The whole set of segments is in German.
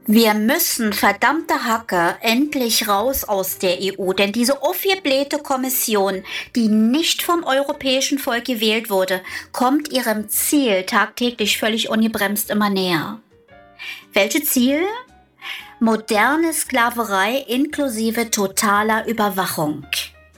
Wir müssen, verdammte Hacke, endlich raus aus der EU, denn diese aufgeblähte Kommission, die nicht vom europäischen Volk gewählt wurde, kommt ihrem Ziel tagtäglich völlig ungebremst immer näher. Welche Ziel? Moderne Sklaverei inklusive totaler Überwachung.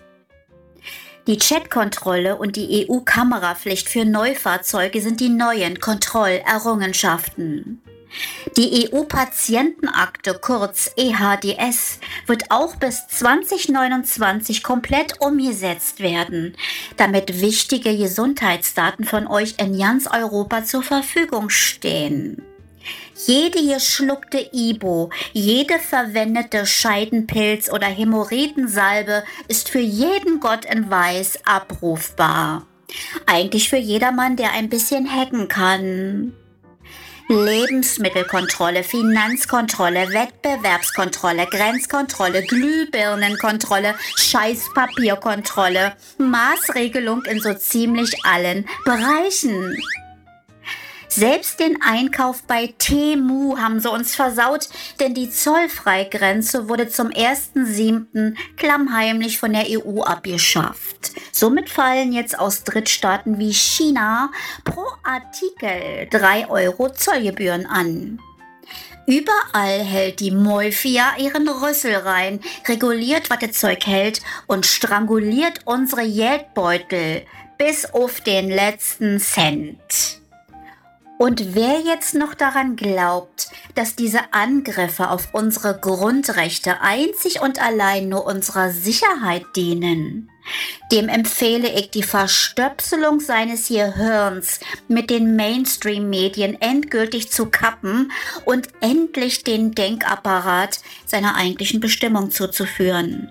Die Chatkontrolle und die EU-Kamerapflicht für Neufahrzeuge sind die neuen Kontrollerrungenschaften. Die EU-Patientenakte, kurz EHDS, wird auch bis 2029 komplett umgesetzt werden, damit wichtige Gesundheitsdaten von euch in ganz Europa zur Verfügung stehen. Jede geschluckte Ibo, jede verwendete Scheidenpilz- oder Hämorrhoidensalbe ist für jeden Gott in Weiß abrufbar. Eigentlich für jedermann, der ein bisschen hacken kann. Lebensmittelkontrolle, Finanzkontrolle, Wettbewerbskontrolle, Grenzkontrolle, Glühbirnenkontrolle, Scheißpapierkontrolle, Maßregelung in so ziemlich allen Bereichen. Selbst den Einkauf bei Temu haben sie uns versaut, denn die Zollfreigrenze wurde zum 1.7. klammheimlich von der EU abgeschafft. Somit fallen jetzt aus Drittstaaten wie China pro Artikel 3 € Zollgebühren an. Überall hält die Mafia ihren Rüssel rein, reguliert, was das Zeug hält und stranguliert unsere Geldbeutel bis auf den letzten Cent. Und wer jetzt noch daran glaubt, dass diese Angriffe auf unsere Grundrechte einzig und allein nur unserer Sicherheit dienen, dem empfehle ich die Verstöpselung seines Gehirns mit den Mainstream-Medien endgültig zu kappen und endlich den Denkapparat seiner eigentlichen Bestimmung zuzuführen.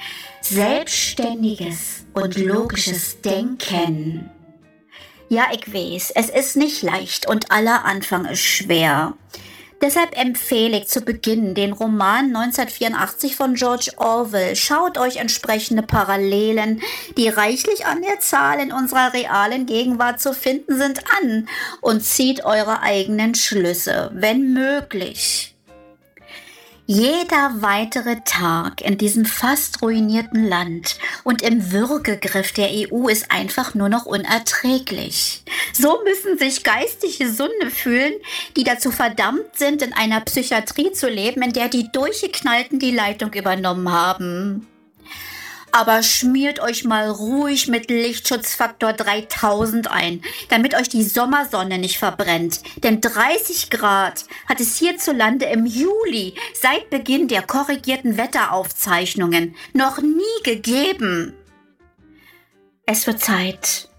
Selbstständiges und logisches Denken. Ja, ich weiß, es ist nicht leicht und aller Anfang ist schwer. Deshalb empfehle ich zu Beginn den Roman 1984 von George Orwell. Schaut euch entsprechende Parallelen, die reichlich an der Zahl in unserer realen Gegenwart zu finden sind, an und zieht eure eigenen Schlüsse, wenn möglich. Jeder weitere Tag in diesem fast ruinierten Land und im Würgegriff der EU ist einfach nur noch unerträglich. So müssen sich geistig Gesunde fühlen, die dazu verdammt sind, in einer Psychiatrie zu leben, in der die Durchgeknallten die Leitung übernommen haben. Aber schmiert euch mal ruhig mit Lichtschutzfaktor 3000 ein, damit euch die Sommersonne nicht verbrennt. Denn 30 Grad hat es hierzulande im Juli seit Beginn der korrigierten Wetteraufzeichnungen noch nie gegeben. Es wird Zeit.